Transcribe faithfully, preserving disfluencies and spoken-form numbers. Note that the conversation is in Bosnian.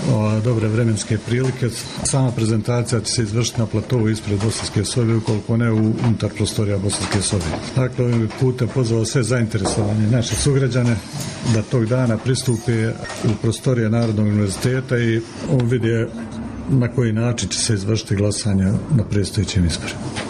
o, dobre vremenske prilike. Sama prezentacija će se izvršiti na platovu ispred Bosanske sobe, ukoliko ne u unutar prostorija Bosanske sobe. Dakle, ovim putem pozvao sve zainteresovane naše sugrađane da tog dana pristupe u prostorije Narodnog univerziteta i on vidje na koji način će se izvršiti glasanje na predstojećim izborima.